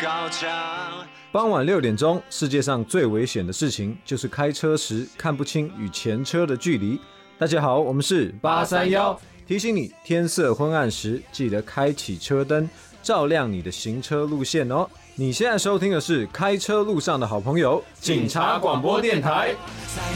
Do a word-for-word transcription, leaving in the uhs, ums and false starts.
高墙。 傍晚六点钟，世界上最危险的事情就是开车时看不清与前车的距离。大家好，我们是八三一， 提醒你天色昏暗时记得开启车灯，照亮你的行车路线哦。你现在收听的是开车路上的好朋友警察广播电台。